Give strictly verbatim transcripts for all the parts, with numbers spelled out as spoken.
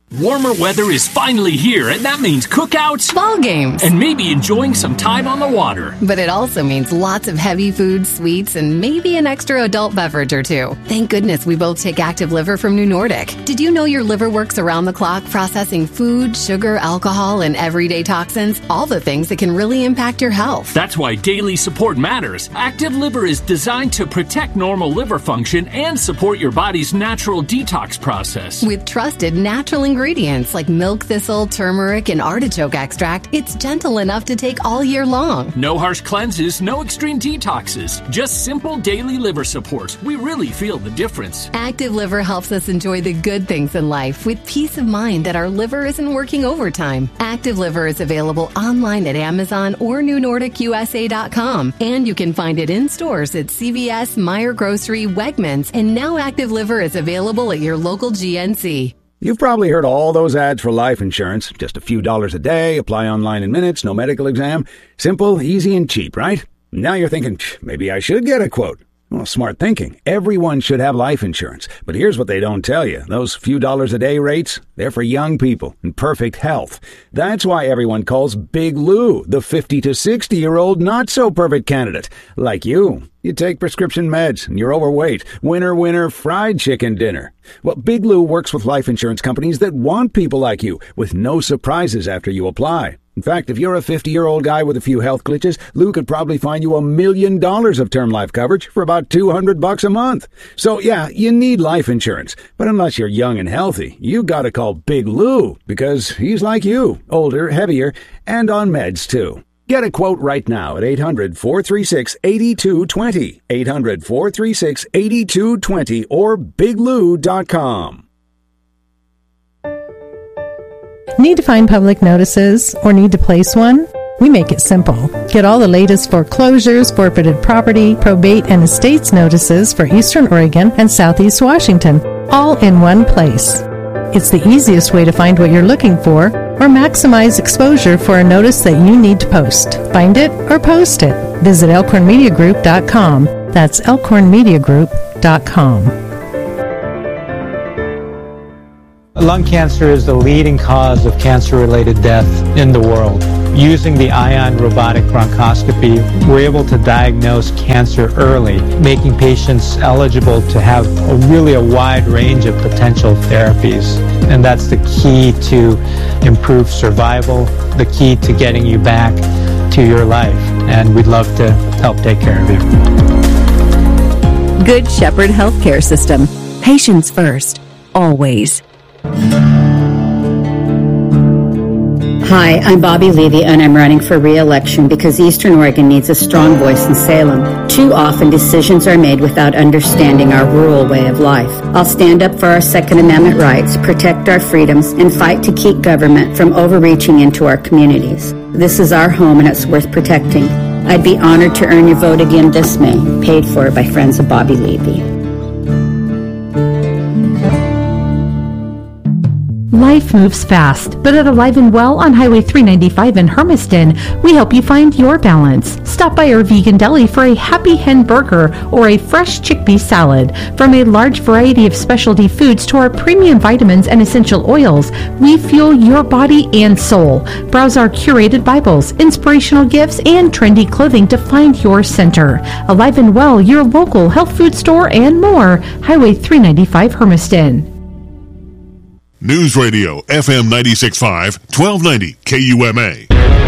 Warmer weather is finally here, and that means cookouts, ball games, and maybe enjoying some time on the water. But it also means lots of heavy food, sweets, and maybe an extra adult beverage or two. Thank goodness we both take Active Liver from New Nordic. Did you know your liver works around the clock processing food, sugar, alcohol, and everyday toxins? All the things that can really impact your health. That's why daily support matters. Active Liver is designed to protect normal liver function and support your body's natural detox process. With trusted natural ingredients. Ingredients like milk thistle, turmeric, and artichoke extract, it's gentle enough to take all year long. No harsh cleanses, no extreme detoxes, just simple daily liver support. We really feel the difference. Active Liver helps us enjoy the good things in life with peace of mind that our liver isn't working overtime. Active Liver is available online at Amazon or New Nordic U S A dot com, and you can find it in stores at C V S, Meijer Grocery, Wegmans, and now Active Liver is available at your local G N C. You've probably heard all those ads for life insurance. Just a few dollars a day, apply online in minutes, no medical exam. Simple, easy, and cheap, right? Now you're thinking, maybe I should get a quote. Well, smart thinking. Everyone should have life insurance. But here's what they don't tell you. Those few dollars a day rates, they're for young people in perfect health. That's why everyone calls Big Lou the fifty to sixty-year-old not-so-perfect candidate. Like you. You take prescription meds and you're overweight. Winner, winner, fried chicken dinner. Well, Big Lou works with life insurance companies that want people like you with no surprises after you apply. In fact, if you're a fifty-year-old guy with a few health glitches, Lou could probably find you a million dollars of term life coverage for about two hundred bucks a month. So yeah, you need life insurance. But unless you're young and healthy, you gotta call Big Lou because he's like you, older, heavier, and on meds too. Get a quote right now at eight hundred, four three six, eight two two zero, eight hundred, four three six, eight two two zero, or big lou dot com. Need to find public notices or need to place one? We make it simple. Get all the latest foreclosures, forfeited property, probate, and estates notices for Eastern Oregon and Southeast Washington, all in one place. It's the easiest way to find what you're looking for or maximize exposure for a notice that you need to post. Find it or post it. Visit elkhorn media group dot com. That's elkhorn media group dot com. Lung cancer is the leading cause of cancer-related death in the world. Using the Ion robotic bronchoscopy, we're able to diagnose cancer early, making patients eligible to have a really a wide range of potential therapies. And that's the key to improved survival, the key to getting you back to your life. And we'd love to help take care of you. Good Shepherd Healthcare System. Patients first, always. Hi, I'm Bobby Levy, and I'm running for re-election because Eastern Oregon needs a strong voice in Salem. Too often, decisions are made without understanding our rural way of life. I'll stand up for our Second Amendment rights, protect our freedoms, and fight to keep government from overreaching into our communities. This is our home, and it's worth protecting. I'd be honored to earn your vote again this May, paid for by friends of Bobby Levy. Life moves fast, but at Alive and Well on Highway three ninety-five in Hermiston, we help you find your balance. Stop by our vegan deli for a Happy Hen burger or a fresh chickpea salad. From a large variety of specialty foods to our premium vitamins and essential oils, we fuel your body and soul. Browse our curated Bibles, inspirational gifts, and trendy clothing to find your center. Alive and Well, your local health food store and more. Highway three ninety-five Hermiston. News Radio, F M ninety-six point five, twelve ninety K U M A.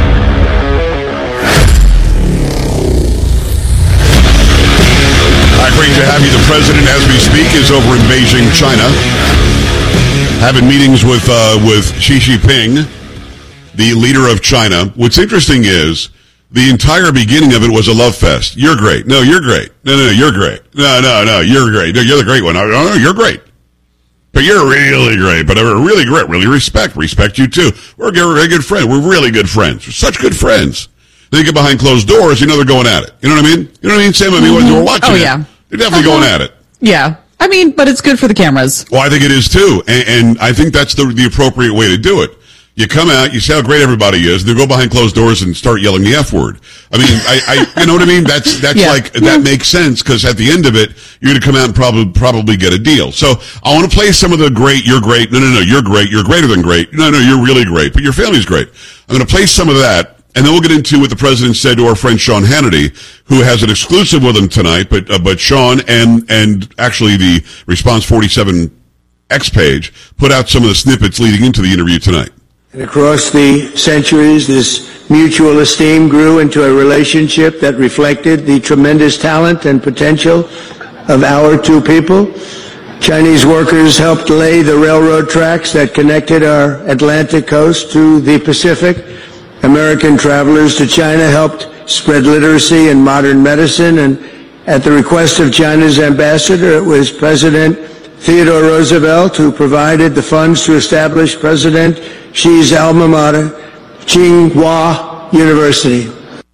Hi, great to have you. The president, as we speak, is over in Beijing, China, having meetings with uh, with Xi Jinping, the leader of China. What's interesting is the entire beginning of it was a love fest. You're great. No, you're great. No, no, no, you're great. No, no, no, you're great. No, you're the great one. No, no, you're great. But you're really great, but we're really great. Really respect. Respect you, too. We're a very good friend. We're really good friends. We're such good friends. Then you get behind closed doors, you know they're going at it. You know what I mean? You know what I mean, Sam? I mean, when you were watching oh, it, yeah. they're definitely uh-huh. going at it. Yeah. I mean, but it's good for the cameras. Well, I think it is, too. And, and I think that's the, the appropriate way to do it. You come out, you say how great everybody is, then go behind closed doors and start yelling the F word. I mean, I, I you know what I mean? That's that's yeah. like that yeah. makes sense because at the end of it, you're going to come out and probably probably get a deal. So I want to play some of the great. You're great. No, no, no. You're great. You're greater than great. No, no. You're really great. But your family's great. I'm going to play some of that, and then we'll get into what the president said to our friend Sean Hannity, who has an exclusive with him tonight. But uh, but Sean and and actually the Response forty-seven X page put out some of the snippets leading into the interview tonight. And across the centuries, this mutual esteem grew into a relationship that reflected the tremendous talent and potential of our two people. Chinese workers helped lay the railroad tracks that connected our Atlantic coast to the Pacific. American travelers to China helped spread literacy and modern medicine. And at the request of China's ambassador, it was President Theodore Roosevelt who provided the funds to establish President Xi's alma mater, Tsinghua University.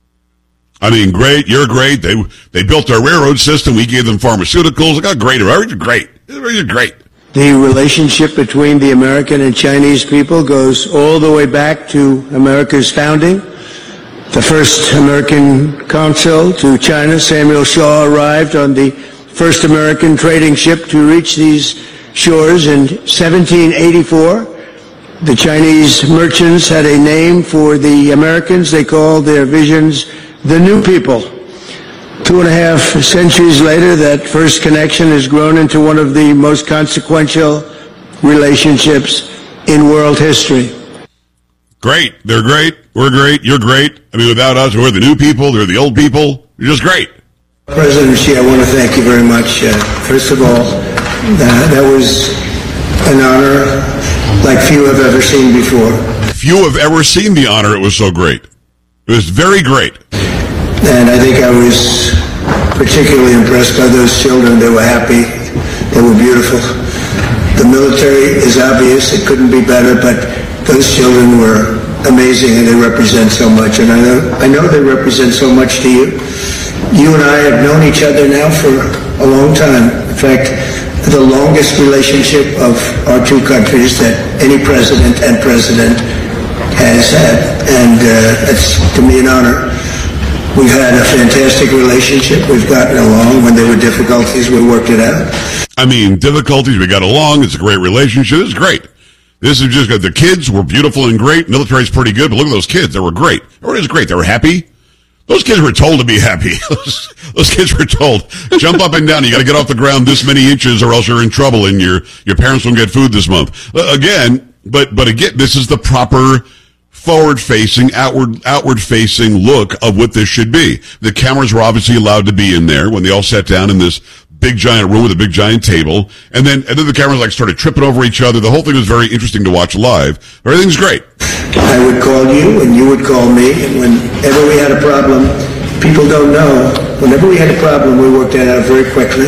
I mean, great. You're great. They they built our railroad system. We gave them pharmaceuticals. Look how great. You're great. You're great. The relationship between the American and Chinese people goes all the way back to America's founding. The first American consul to China, Samuel Shaw, arrived on the first American trading ship to reach these shores in seventeen eighty-four. The Chinese merchants had a name for the Americans. They called their visions the New People. Two and a half centuries later, that first connection has grown into one of the most consequential relationships in world history. Great. They're great. We're great. You're great. I mean, without us, we're the new people. They're the old people. You're just great. President Xi, I want to thank you very much. Uh, first of all, that, that was an honor like few have ever seen before. Few have ever seen the honor. It was so great. It was very great. And I think I was particularly impressed by those children. They were happy. They were beautiful. The military is obvious. It couldn't be better, but those children were amazing, and they represent so much. And I know, I know they represent so much to you. You and I have known each other now for a long time. In fact, the longest relationship of our two countries that any president and president has had. And uh, it's, to me, an honor. We've had a fantastic relationship. We've gotten along. When there were difficulties, we worked it out. I mean, difficulties, we got along. It's a great relationship. It's great. This is just good. The kids were beautiful and great. Military's pretty good, but look at those kids. They were great. Everybody's great. They were happy. Those kids were told to be happy. Those, those kids were told, jump up and down. You got to get off the ground this many inches or else you're in trouble and your, your parents won't get food this month. Uh, again, but, but again, this is the proper forward-facing, outward, outward-facing look of what this should be. The cameras were obviously allowed to be in there when they all sat down in this big giant room with a big giant table. And then, and then the cameras like started tripping over each other. The whole thing was very interesting to watch live. Everything's great. I would call you and you would call me. And whenever we had a problem, people don't know, whenever we had a problem, we worked that out very quickly.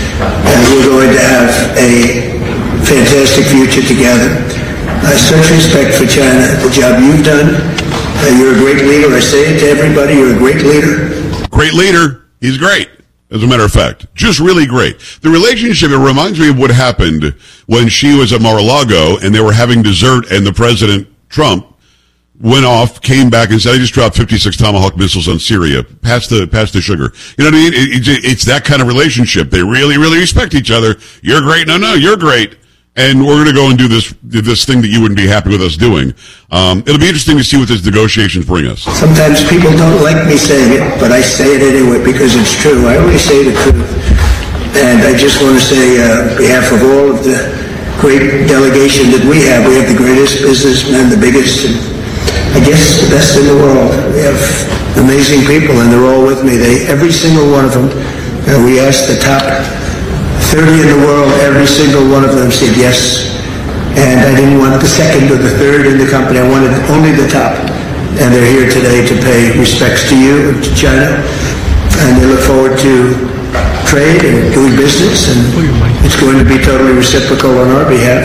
And we're going to have a fantastic future together. I have such respect for China, the job you've done. Uh, you're a great leader. I say it to everybody, you're a great leader. Great leader. He's great. As a matter of fact, just really great. The relationship, it reminds me of what happened when she was at Mar-a-Lago and they were having dessert and the President Trump went off, came back and said, I just dropped fifty-six Tomahawk missiles on Syria. Pass the, pass the sugar. You know what I mean? It, it, it's that kind of relationship. They really, really respect each other. You're great. No, no, you're great. And we're going to go and do this this thing that you wouldn't be happy with us doing. Um, it'll be interesting to see what these negotiations bring us. Sometimes people don't like me saying it, but I say it anyway because it's true. I always say the truth. And I just want to say, uh, on behalf of all of the great delegation that we have, we have the greatest businessmen, the biggest, and I guess the best in the world. We have amazing people, and they're all with me. They, every single one of them, uh, we asked the top thirty in the world, every single one of them said yes. And I didn't want the second or the third in the company. I wanted only the top. And they're here today to pay respects to you and to China. And they look forward to trade and doing business. And it's going to be totally reciprocal on our behalf.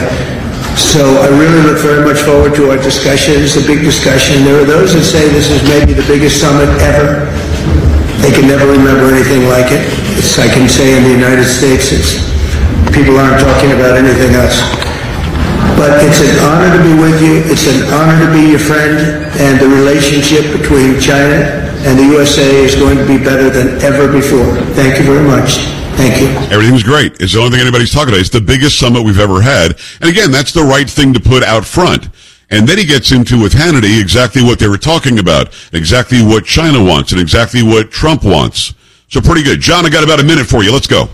So I really look very much forward to our discussion. It's a big discussion. There are those that say this is maybe the biggest summit ever. They can never remember anything like it. It's, I can say in the United States, it's, people aren't talking about anything else. But it's an honor to be with you. It's an honor to be your friend. And the relationship between China and the U S A is going to be better than ever before. Thank you very much. Thank you. Everything was great. It's the only thing anybody's talking about. It's the biggest summit we've ever had. And again, that's the right thing to put out front. And then he gets into, with Hannity, exactly what they were talking about, exactly what China wants, and exactly what Trump wants. So pretty good. John, I got about a minute for you. Let's go.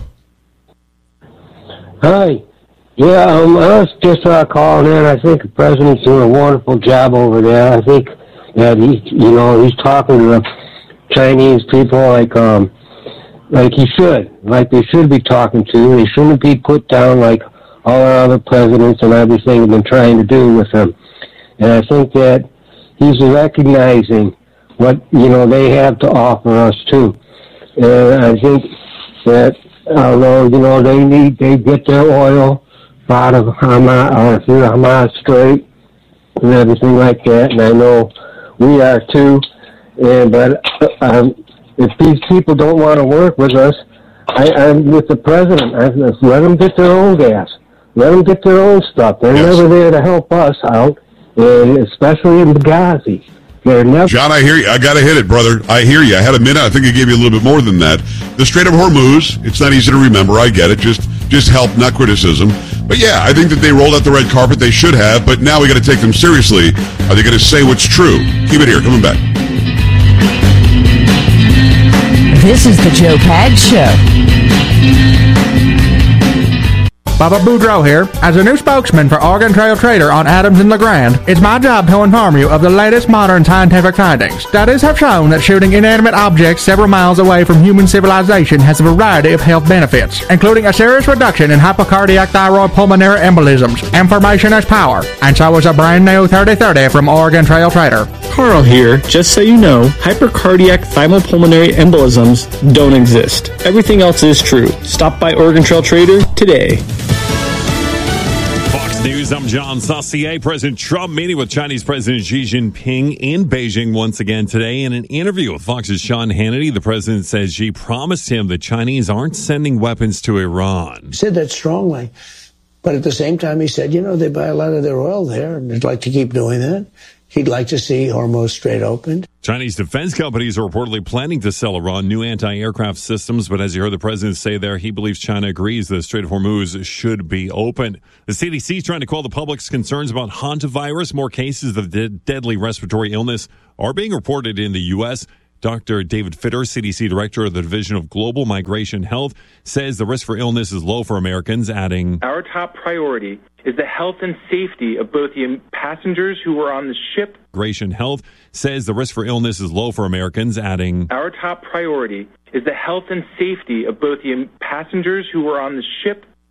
Hi. Yeah, um, I was just uh, calling in. I think the president's doing a wonderful job over there. I think that he, you know, he's talking to the Chinese people like, um, like he should, like they should be talking to. They shouldn't be put down like all our other presidents and everything have been trying to do with them. And I think that he's recognizing what, you know, they have to offer us too. And I think that although, you know, they need, they get their oil out of Hamas, or through Hamas Strait and everything like that, and I know we are too. And but um, if these people don't want to work with us, I, I'm with the president. I, let them get their own gas. Let them get their own stuff. They're yes. never there to help us out, and especially in Benghazi. They're never. John, I hear you. I got to hit it, brother. I hear you. I had a minute. I think I gave you a little bit more than that. The Strait of Hormuz, it's not easy to remember. I get it. Just just help, not criticism. But yeah, I think that they rolled out the red carpet. They should have, but now we got to take them seriously. Are they going to say what's true? Keep it here. Coming back. This is the Joe Pags Show. Bubba Boudreaux here. As a new spokesman for Oregon Trail Trader on Adams and LeGrand, it's my job to inform you of the latest modern scientific findings. Studies have shown that shooting inanimate objects several miles away from human civilization has a variety of health benefits, including a serious reduction in hypocardiac thyroid pulmonary embolisms. Information is power, and so is a brand new thirty thirty from Oregon Trail Trader. Carl here. Just so you know, hypercardiac thymopulmonary embolisms don't exist. Everything else is true. Stop by Oregon Trail Trader today. Fox News, I'm John Saucier. President Trump meeting with Chinese President Xi Jinping in Beijing once again today. In an interview with Fox's Sean Hannity, the president says Xi promised him the Chinese aren't sending weapons to Iran. He said that strongly. But at the same time, he said, you know, they buy a lot of their oil there, and they'd like to keep doing that. He'd like to see Hormuz Strait opened. Chinese defense companies are reportedly planning to sell Iran new anti-aircraft systems, but as you heard the president say there, he believes China agrees the Strait of Hormuz should be open. The C D C is trying to quell the public's concerns about hantavirus. More cases of de- deadly respiratory illness are being reported in the U S Doctor David Fitter, C D C Director of the Division of Global Migration Health, says the risk for illness is low for Americans, adding, our top priority is the health and safety of both the passengers who were on the ship. Migration Health says the risk for illness is low for Americans, adding, our top priority is the health and safety of both the passengers who were on the ship